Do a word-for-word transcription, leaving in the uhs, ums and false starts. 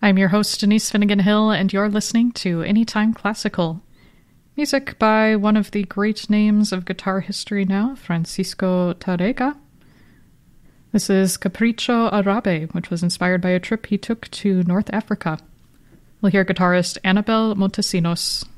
I'm your host, Denise Finnegan Hill, and you're listening to Anytime Classical. Music by one of the great names of guitar history now, Francisco Tárrega. This is Capricho Árabe, which was inspired by a trip he took to North Africa. We'll hear guitarist Anabel Montesinos.